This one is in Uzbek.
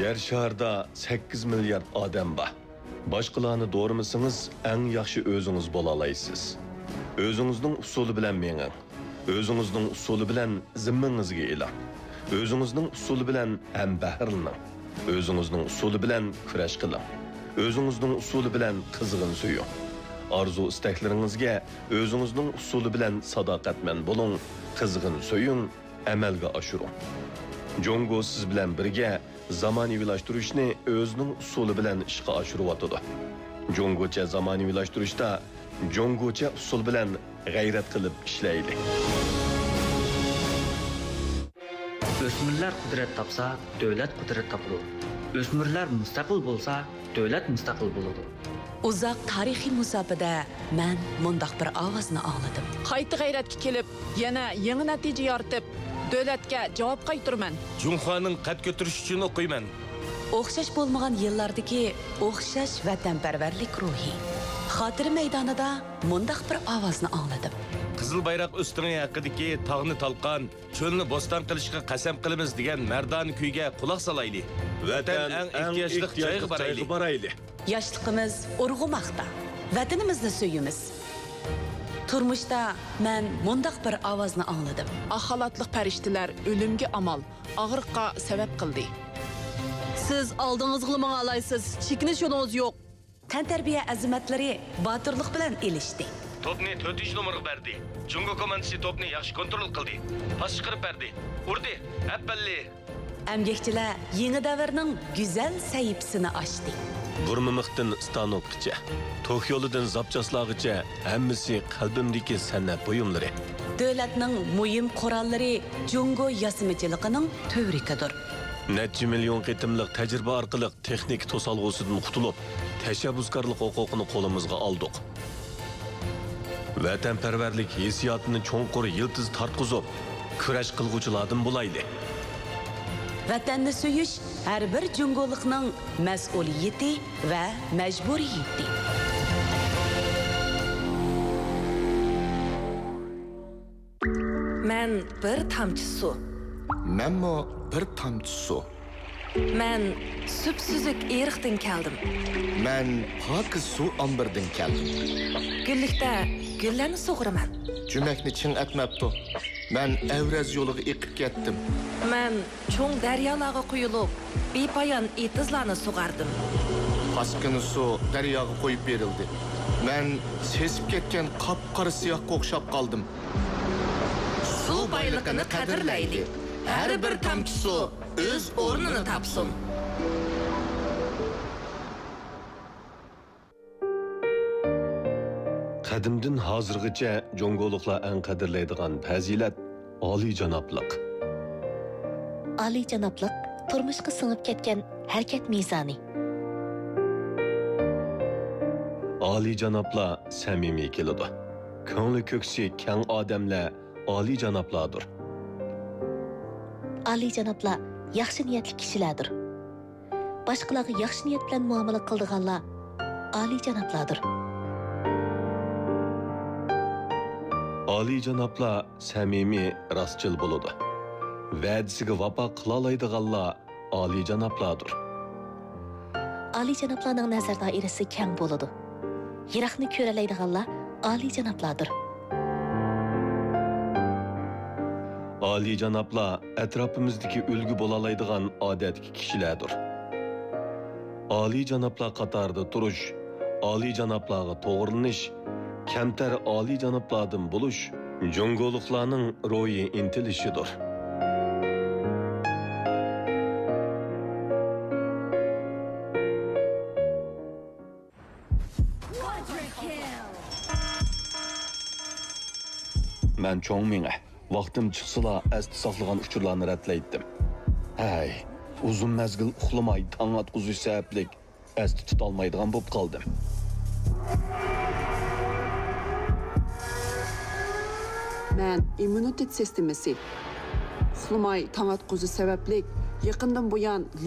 Yer şarda 8 milyard odam bor. Boshqalarni do'rimisingiz, eng yaxshi o'zingiz bo'la olasiz. O'zingizning usuli bilan menging. O'zingizning usuli bilan zimmangizga eling. O'zingizning usuli bilan ham bahrilaning. O'zingizning usuli bilan kurash qiling. O'zingizning usuli bilan qizg'in suying. Arzu istaklaringizga o'zingizning usuli bilan sadoqatman bo'ling, qizg'in suying, amalga oshiring. Jongo siz bilan birga zamonaviylashtirishni o'zining usuli bilan ishga oshiryotdi. Jongocha zamonaviylashtirishda jongocha usul bilan g'ayrat qilib ishlaydi. O'smirlar qudrat topsa, davlat qudrat topadi. O'smirlar mustaqil bo'lsa, davlat mustaqil bo'ladi. Uzoq tarixiy musofada men mundaq bir ovozni angladim. Qayta g'ayratga kelib, yana yangi natija yoritib, davlatga javob qaytarman. Junxoning qad ko'tarish uchun o'qiyman. O'xshash bo'lmagan yillardagi o'xshash vatanparvarlik ruhi. Xotira maydonida mundaq bir ovozni angladim. Qizil bayroq ustuni haqidagi tog'ni talqon, cho'lni bo'ston qilishga qasam qilamiz degan mardona kuyga quloq solaylik. Vatan eng ehtiyojli joyga boraylik. Yoshligimiz urg'umoqda. Vatanimizni suyimiz. Turmuşda men mundaq bir ovozni angladim. Axalatliq farishtalar o'limga amal, og'riqqa sabab qildi. Siz oldingizga manga alaysiz, chekinish yo'lingiz yo'q. Tantarbiya azimatlari botirlik bilan elishdi. Topni 4-numaraga berdi. Jungo komandasi topni yaxshi kontrol qildi. Pas chiqarib berdi. Urdi. Appalli. Amgakchilar yangi davrning go'zal sahifasini ochdi. Burmimiqdan stanokgacha, to'q yo'lidan zapchaslag'icha hammasi qalbimdagi san'at buyumlari. Davlatning muhim qurollari Jungo yasimichiligining tövrikidir. Necha million qitimliq tajriba orqali texnik to'salg'usidan qutulib, tashabbuskorlik huquqini qo'limizga oldik. Vatanparvarlik hissiyotini cho'nqur yiltiz tartqizib, kurash qilguvchilardan bo'laylik. Vatanni suyish har bir jungolikning mas'uliyati va majburiyati. Men bir tamchi suv. Menmo bir tamchi suv. Men süpsüzük eriqdan keldim. Men pokiz suv ombirdan keldim. Gullikda gullarni sug'uraman. Jumakni ching atmabdi. Men Avraz yo'liga eqib ketdim. Men cho'ng daryolarga quyilib, bepoyon etizlarni sug'ardim. Toshqin suv daryoga qo'yib berildi. Men sesib ketgan qop-qora siyohga o'xshab qoldim. Suv boyligini qadrlaylik. Har bir tamchi suv o'z o'rnini topsin. Qadimdan hozirgacha jongoliklar eng qadrlaydigan fazilat oliyjanoblik. Oliyjanoblik turmushga singib ketgan harakat mezoni. Oliyjanoblar samimiy keladi. Ko'ngli ko'ksi keng odamlar oliyjanoblardir. Oliyjanoblar yaxshi niyatli kishilardir. Boshqalarga yaxshi niyat bilan muomala qiladiganlar oliyjanoblardir. Oliyjanoblar samimiy, rostchil bo'ladi. Va'dasiga vafo qila oladiganlar oliyjanoblardir. Oliyjanoblarning nazar doirasi keng bo'ladi. Yiroqni ko'ra oladiganlar oliyjanoblardir. Oliyjanoblar atrofimizdagi ulgu bo'la oladigan odatli kishilardir. Oliyjanoblar qatorida turish, oliyjanoblarga to'g'rilanish, kamtar oliyjanoblardan bo'lish jongoliklarning ro'yi intilishidir. Men cho'ng menga vaqtim chiqsala asti saqlagan uchurlarni ratlaydim. Hay, uzun mezgil uxlamay tong atquzish sababli asti tutolmaydigan bo'lib qoldim. Men immunitet sistemasi uxlamay tong atquzish sababli yaqindan buyon